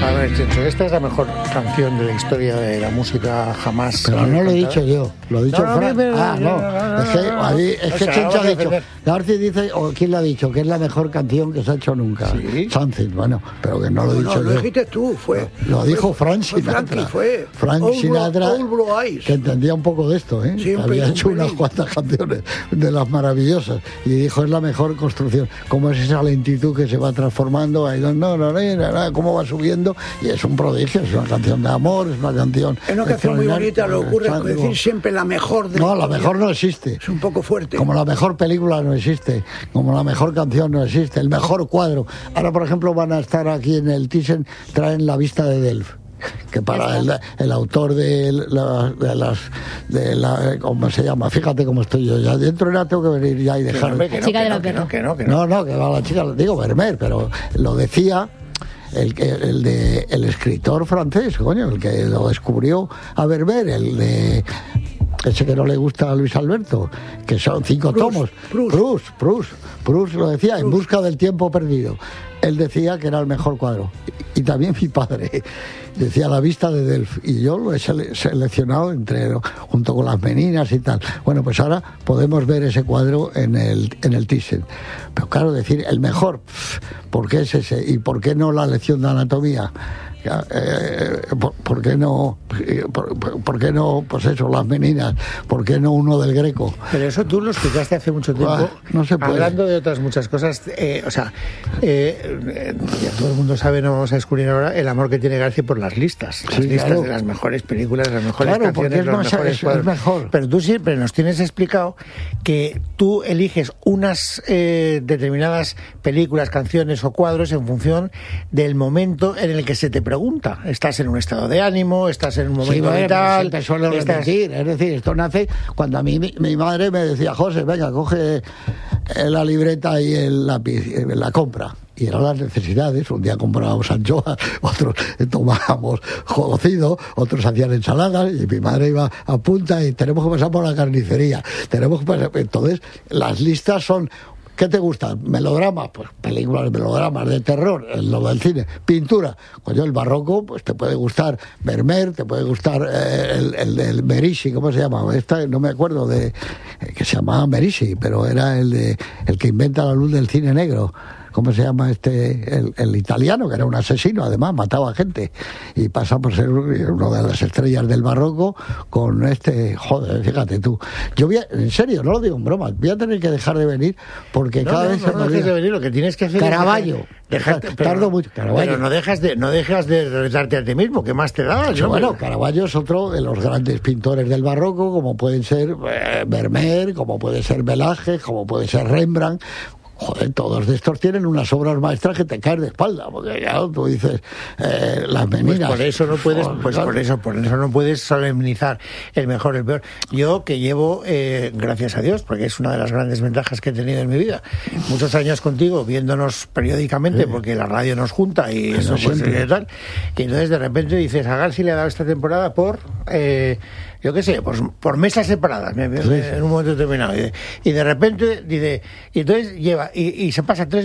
A ver, Chencho, esta es la mejor canción de la historia de la música jamás. Pero no lo he dicho yo, lo ha dicho Fran. Es que Chencho ha dicho, García dice, o quién lo ha dicho, que es la mejor canción que se ha hecho nunca. Sí. Something, bueno, pero que no lo he dicho yo. Lo dijiste tú, Lo dijo Frank Sinatra. Frank Sinatra, que entendía un poco de esto, ¿eh? Que había hecho unas cuantas canciones de las maravillosas. Y dijo, es la mejor construcción. Cómo es esa lentitud que se va transformando, cómo va subiendo. Y es un prodigio, es una canción de amor, es una canción... Es una canción muy bonita, lo ocurre decir siempre la mejor de... No, la mejor no existe. Es un poco fuerte. Como la mejor película no existe, como la mejor canción no existe, el mejor cuadro. Ahora, por ejemplo, van a estar aquí en el Thyssen, traen La vista de Delft, que para el autor de la ¿cómo se llama? Fíjate cómo estoy yo ya dentro, ya tengo que venir ya y dejar... Chica de la perra. No, que va la chica, digo Vermeer, pero lo decía... El escritor francés, coño, el que lo descubrió a Vermeer, el de ese que no le gusta a Luis Alberto, que son 5 tomos. Proust lo decía, En busca del tiempo perdido. Él decía que era el mejor cuadro. Y también mi padre decía La vista de Delft. Y yo lo he seleccionado junto con las meninas y tal. Bueno, pues ahora podemos ver ese cuadro en el Thyssen. Pero claro, decir el mejor, ¿por qué es ese? ¿Y por qué no la lección de anatomía? ¿Por qué no, pues eso, las meninas? ¿Por qué no uno del Greco? Pero eso tú lo explicaste hace mucho tiempo, no se puede. Hablando de otras muchas cosas. Ya todo el mundo sabe, no vamos a descubrir ahora el amor que tiene García por las listas. Las listas de las mejores películas, de las mejores canciones, los mejores cuadros. Es mejor. Pero tú siempre nos tienes explicado que tú eliges unas determinadas películas, canciones o cuadros en función del momento en el que se te pregunta. Estás en un estado de ánimo, estás en un momento vital. Siempre suelo repetir, es decir, esto nace cuando a mí mi madre me decía, José, venga, coge la libreta y el lápiz, la compra. Y eran las necesidades. Un día comprábamos anchoas, otros tomábamos cocido, otros hacían ensaladas, y mi madre iba a punta y tenemos que pasar por la carnicería. Entonces, las listas son... ¿Qué te gusta? ¿Melodrama? Pues películas de melodramas, de terror, lo del cine. Pintura, coño, el barroco, pues te puede gustar Vermeer, te puede gustar el del Merisi, ¿cómo se llama? No me acuerdo que se llamaba Merisi, pero era el que inventa la luz del cine negro. ¿Cómo se llama el italiano, que era un asesino, además, mataba gente, y pasa por ser una de las estrellas del barroco con joder, fíjate tú. En serio, no lo digo en broma, voy a tener que dejar de venir porque cada vez se me olvida. De venir, lo que tienes que hacer Caravaggio. Tardo mucho. Pero no dejas de retarte a ti mismo, ¿qué más te da? Bueno, Caravaggio es otro de los grandes pintores del barroco, como pueden ser Vermeer, como puede ser Velázquez, como puede ser Rembrandt. Joder, todos de estos tienen unas obras maestras que te caes de espalda, porque ya tú dices las meninas. Por eso no puedes, por eso no puedes solemnizar el mejor, el peor. Yo que llevo, gracias a Dios, porque es una de las grandes ventajas que he tenido en mi vida, muchos años contigo, viéndonos periódicamente, porque la radio nos junta y eso pues, tal. Y entonces de repente dices, a García le ha dado esta temporada por yo qué sé, pues por mesas separadas, en un momento determinado. Y de repente dice, y entonces lleva, y se pasa 3